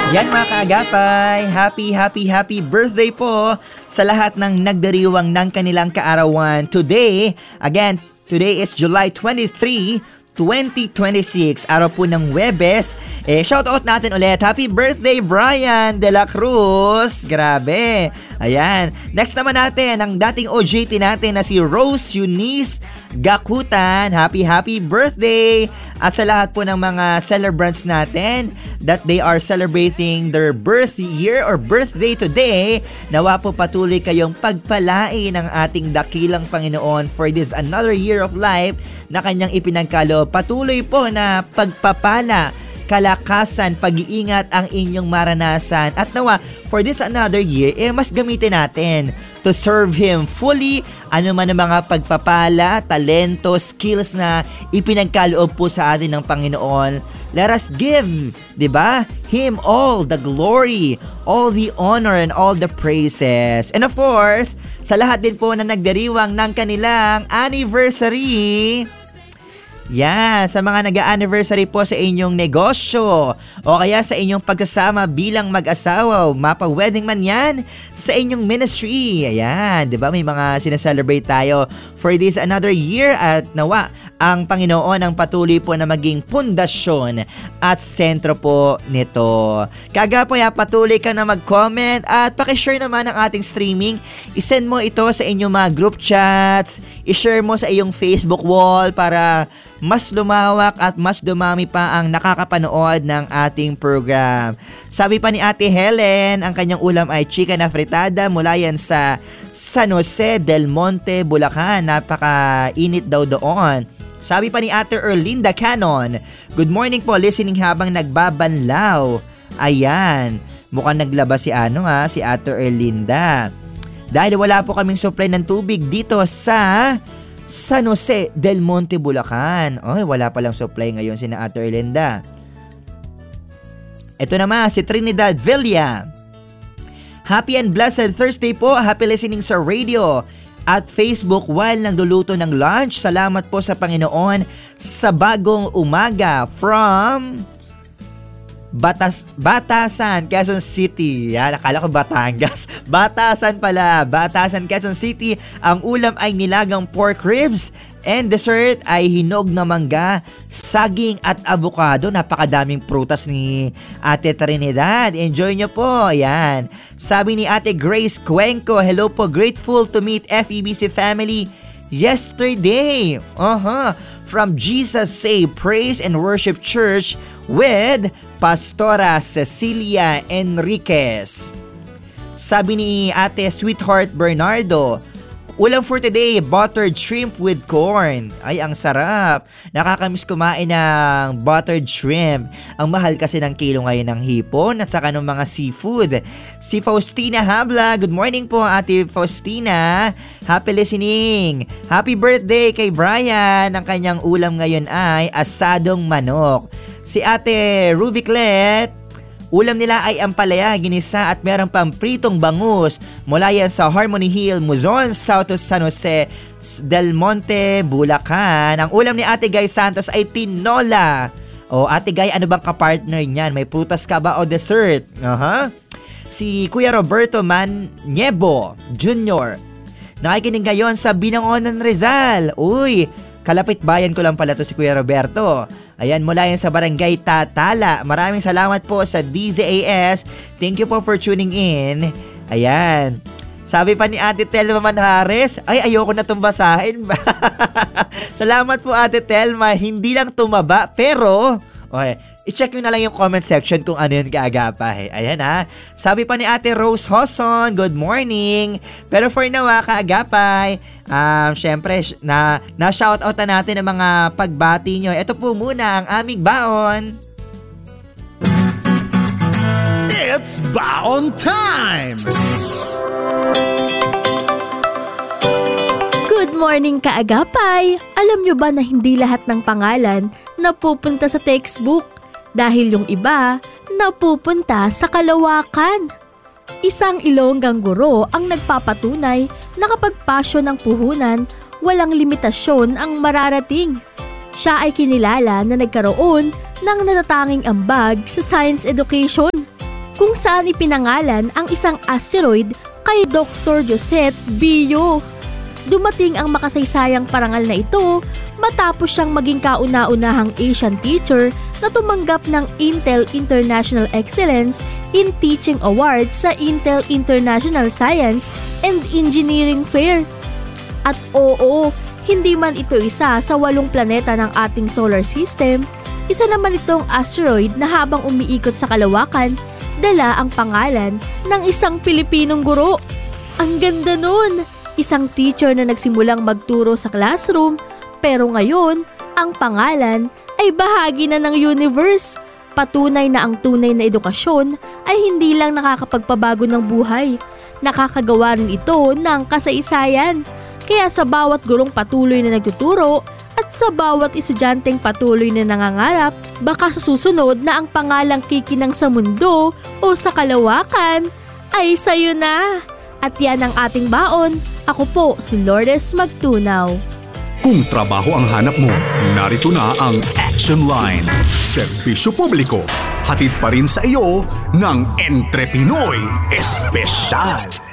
Yan mga kaagapay, happy birthday po sa lahat ng nagdiriwang ng kanilang kaarawan. Today is July 23, 2026, araw po ng Huwebes. Shoutout natin ulit. Happy birthday, Brian de la Cruz. Grabe. Ayan. Next naman natin, ang dating OJT natin na si Rose Eunice Gakutan. Happy birthday. At sa lahat po ng mga celebrants natin that they are celebrating their birth year or birthday today, nawa po patuloy kayong pagpalain ng ating dakilang Panginoon for this another year of life na kanyang ipinagkaloob. Patuloy po na pagpapala, kalakasan, pag-iingat ang inyong maranasan. At nawa, for this another year, mas gamitin natin to serve Him fully. Ano man ang mga pagpapala, talento, skills na ipinagkaloob po sa atin ng Panginoon. Let us give, diba? Him all the glory, all the honor, and all the praises. And of course, sa lahat din po na nagdiriwang ng kanilang anniversary, yan, sa mga nag-anniversary po sa inyong negosyo o kaya sa inyong pagsasama bilang mag-asawa, mapa-wedding man yan, sa inyong ministry. Ayan, di ba? May mga sinaselebrate tayo for this another year at nawa, ang Panginoon ang patuloy po na maging pundasyon at sentro po nito. Kaga po, patuloy ka na mag-comment at pakishare naman ang ating streaming. I-send mo ito sa inyong mga group chats, i-share mo sa iyong Facebook wall para mas lumawak at mas dumami pa ang nakakapanood ng ating program. Sabi pa ni Ate Helen, ang kanyang ulam ay chicken na fritada mula yan sa San Jose del Monte, Bulacan. Napaka-init daw doon. Sabi pa ni Ate Erlinda Canon, good morning po, listening habang nagbabanlaw. Ayan, mukhang naglaba si si Ate Erlinda. Dahil wala po kaming supply ng tubig dito sa San Jose del Monte, Bulacan. Oy, wala palang supply ngayon si Ate Erlinda. Ito naman si Trinidad Villa. Happy and blessed Thursday po. Happy listening sa radio at Facebook while nagluluto ng lunch. Salamat po sa Panginoon sa bagong umaga from Batasan, Quezon City. Yan, akala ko Batangas. Batasan pala. Batasan, Quezon City. Ang ulam ay nilagang pork ribs and dessert ay hinog na mangga, saging at avocado. Napakadaming prutas ni Ate Trinidad. Enjoy nyo po. Yan. Sabi ni Ate Grace Cuenco, hello po, grateful to meet FEBC family yesterday. From Jesus Say Praise and Worship Church with Pastora Cecilia Enriquez. Sabi ni Ate Sweetheart Bernardo, ulam for today, buttered shrimp with corn. Ay, ang sarap. Nakakamiss kumain ng buttered shrimp. Ang mahal kasi ng kilo ngayon ng hipon at saka ng mga seafood. Si Faustina Habla, good morning po Ate Faustina. Happy listening. Happy birthday kay Brian. Ang kanyang ulam ngayon ay asadong manok. Si Ate Ruby Clet, ulam nila ay ampalaya, ginisa at meron pang pritong bangus mula yan sa Harmony Hill, Muzon, South San Jose del Monte, Bulacan. Ang ulam ni Ate Guy Santos ay tinola. O Ate Guy, ano bang kapartner niyan? May prutas ka ba o dessert? Si Kuya Roberto Maniebo Jr. nakikinig ngayon sa Binangonan, Rizal. Uy, kalapit bayan ko lang pala to si Kuya Roberto. Ayan, mula yan sa Barangay Tatala. Maraming salamat po sa DZAS. Thank you po for tuning in. Ayan. Sabi pa ni Ate Telma Manhares, ay ayoko na itong basahin. Salamat po Ate Telma. Hindi lang tumaba, pero okay, i-check nyo na lang yung comment section kung ano yun kaagapay. Ayan ha. Sabi pa ni Ate Rose Hoson, good morning. Pero for now kaagapay, syempre, na-shoutout na natin ang mga pagbati nyo. Ito po muna ang aming baon. It's baon time! Good morning kaagapay! Alam nyo ba na hindi lahat ng pangalan napupunta sa textbook? Dahil yung iba napupunta sa kalawakan. Isang Ilonggang guro ang nagpapatunay na kapag pasyon ng puhunan, walang limitasyon ang mararating. Siya ay kinilala na nagkaroon ng natatanging ambag sa science education. kung saan ipinangalan ang isang asteroid kay Dr. Josette Bio. Dumating ang makasaysayang parangal na ito matapos siyang maging kauna-unahang Asian teacher na tumanggap ng Intel International Excellence in Teaching Award sa Intel International Science and Engineering Fair. At oo, hindi man ito isa sa 8 planeta ng ating solar system, isa naman itong asteroid na habang umiikot sa kalawakan, dala ang pangalan ng isang Pilipinong guro. Ang ganda nun! Isang teacher na nagsimulang magturo sa classroom, pero ngayon, ang pangalan ay bahagi na ng universe. Patunay na ang tunay na edukasyon ay hindi lang nakakapagpabago ng buhay. Nakakagawa rin ito ng kasaysayan. Kaya sa bawat gurong patuloy na nagtuturo at sa bawat estudyanteng patuloy na nangangarap, baka sa susunod na ang pangalang kikinang sa mundo o sa kalawakan ay sayo na. At yan ang ating baon. Ako po si Lourdes Magtunaw. Kung trabaho ang hanap mo, narito na ang Action Line. Serbisyo publiko, hatid pa rin sa iyo ng Entre Pinoy Espesyal.